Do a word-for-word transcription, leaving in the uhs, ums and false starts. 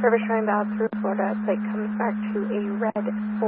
Service showing bound through Florida. Plate comes back to a red